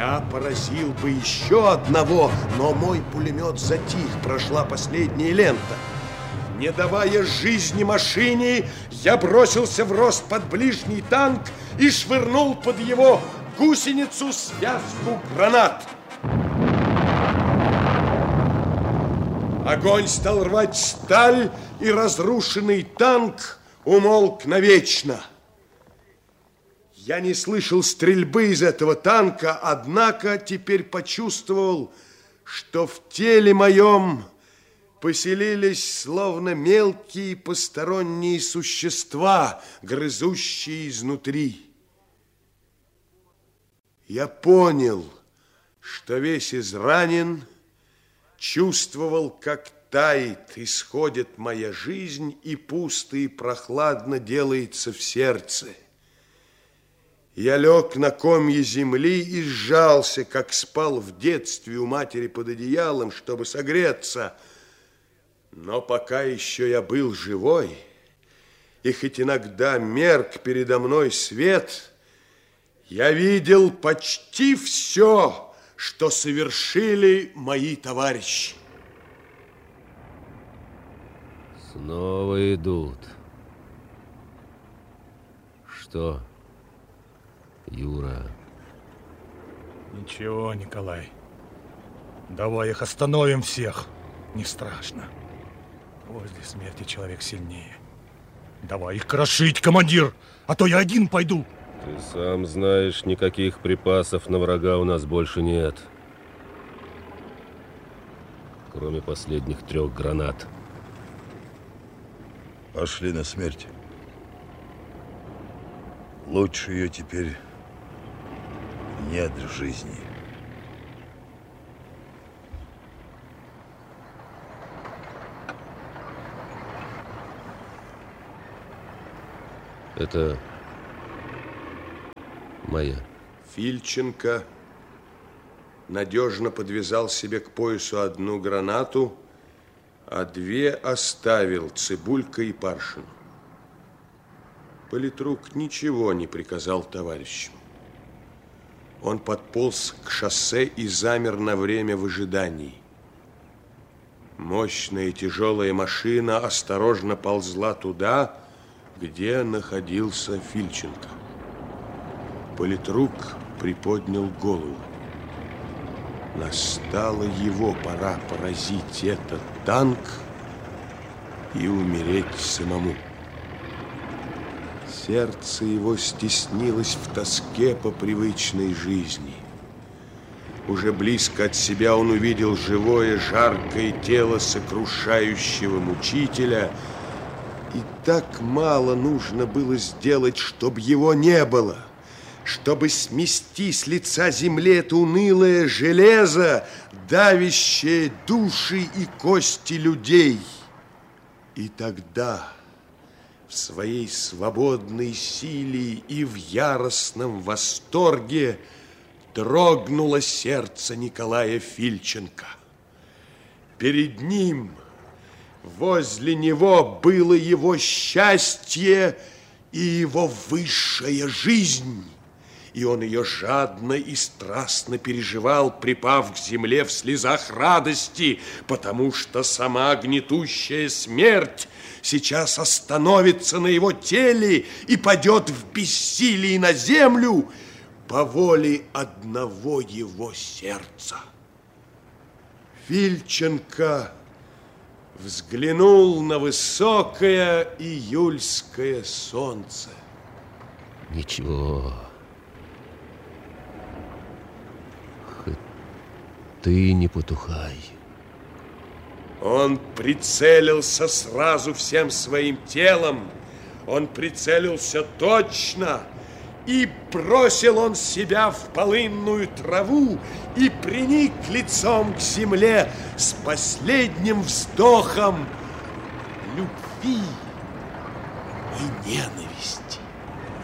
Я поразил бы еще одного, но мой пулемет затих, прошла последняя лента. Не давая жизни машине, я бросился в рост под ближний танк и швырнул под его гусеницу связку гранат. Огонь стал рвать сталь, и разрушенный танк умолк навечно. Я не слышал стрельбы из этого танка, однако теперь почувствовал, что в теле моем поселились словно мелкие посторонние существа, грызущие изнутри. Я понял, что весь изранен, чувствовал, как тает, исходит моя жизнь, и пусто и прохладно делается в сердце. Я лег на комье земли и сжался, как спал в детстве у матери под одеялом, чтобы согреться. Но пока еще я был живой, и хоть иногда мерк передо мной свет, я видел почти все, что совершили мои товарищи. Снова идут. Что, Юра? Ничего, Николай. Давай их остановим всех. Не страшно. Возле смерти человек сильнее. Давай их крошить, командир, а то я один пойду. Ты сам знаешь, никаких припасов на врага у нас больше нет. Кроме последних 3 гранат. Пошли на смерть. Лучше ее теперь нет в жизни. Это моя. Фильченко надежно подвязал себе к поясу 1 гранату, а 2 оставил Цыбулько и Паршину. Политрук ничего не приказал товарищам. Он подполз к шоссе и замер на время в ожидании. Мощная тяжелая машина осторожно ползла туда, где находился Фильченко. Политрук приподнял голову. Настала его пора поразить этот танк и умереть самому. Сердце его стеснилось в тоске по привычной жизни. Уже близко от себя он увидел живое, жаркое тело сокрушающего мучителя, и так мало нужно было сделать, чтобы его не было, чтобы смести с лица земли это унылое железо, давящее души и кости людей. И тогда в своей свободной силе и в яростном восторге дрогнуло сердце Николая Фильченко. Перед ним, возле него, было его счастье и его высшая жизнь. И он ее жадно и страстно переживал, припав к земле в слезах радости, потому что сама гнетущая смерть сейчас остановится на его теле и падет в бессилии на землю по воле одного его сердца. Фильченко взглянул на высокое июльское солнце. Ничего. Хоть ты не потухай. Он прицелился сразу всем своим телом. Он прицелился точно. И бросил он себя в полынную траву и приник лицом к земле с последним вздохом любви и ненависти.